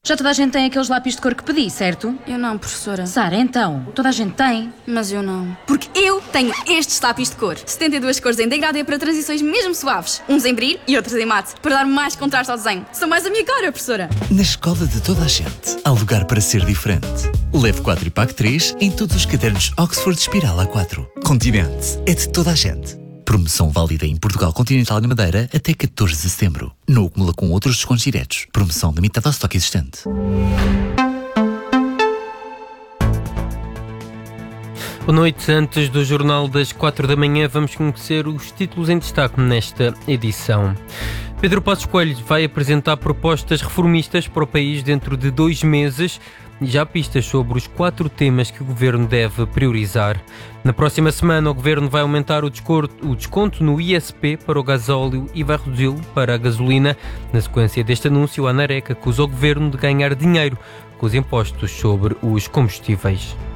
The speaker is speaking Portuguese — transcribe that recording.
Já toda a gente tem aqueles lápis de cor que pedi, certo? Eu não, professora. Sara, então, toda a gente tem. Mas eu não. Porque eu tenho estes lápis de cor. 72 cores em degradê para transições mesmo suaves. Uns em brilho e outros em mate, para dar mais contraste ao desenho. São mais a minha cara, professora. Na escola de toda a gente, há lugar para ser diferente. Leve 4 e pague 3 em todos os cadernos Oxford Espiral A4. Continente é de toda a gente. Promoção válida em Portugal Continental e Madeira até 14 de setembro. Não acumula com outros descontos diretos. Promoção limitada ao estoque existente. Boa noite. Antes do Jornal das 4 da manhã, vamos conhecer os títulos em destaque nesta edição. Pedro Passos Coelho vai apresentar propostas reformistas para o país dentro de 2 meses e já há pistas sobre os 4 temas que o Governo deve priorizar. Na próxima semana, o Governo vai aumentar o desconto no ISP para o gasóleo e vai reduzi-lo para a gasolina. Na sequência deste anúncio, a ANAREC acusa o Governo de ganhar dinheiro com os impostos sobre os combustíveis.